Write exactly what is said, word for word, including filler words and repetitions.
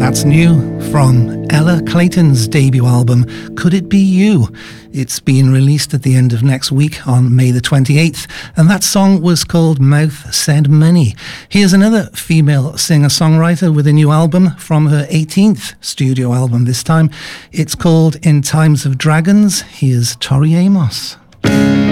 That's new from Ella Clayton's debut album, Could It Be You? It's being released at the end of next week on May the twenty-eighth, and that song was called Mouth Said Money. Here's another female singer-songwriter with a new album from her eighteenth studio album this time. It's called In Times of Dragons. Here's Tori Amos.